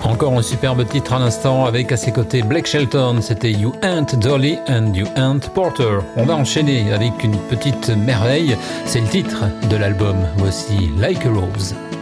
Encore un superbe titre à l'instant avec à ses côtés Blake Shelton, c'était You Ain't Dolly and You Ain't Porter. On va enchaîner avec une petite merveille, c'est le titre de l'album, voici Like a Rose.